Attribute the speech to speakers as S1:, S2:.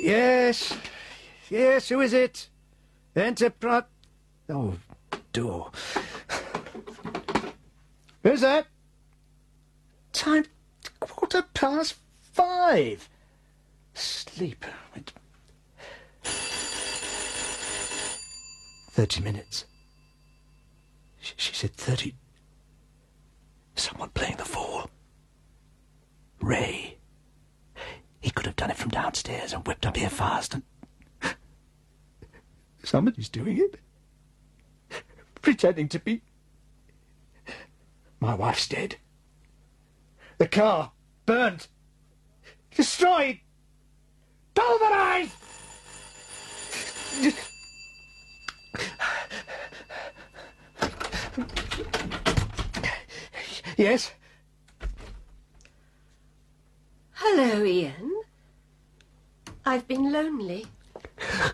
S1: Yes. Yes, who is it? Enterprise... Oh, door. Who's that? Time 5:15. Sleep. 30 minutes. She said 30... Someone playing the fool. Ray. He could have done it from downstairs and whipped up here fast and... Somebody's doing it. Pretending to be... My wife's dead. The car burned. Destroyed. Pulverized! Yes?
S2: Hello, Ian. I've been lonely.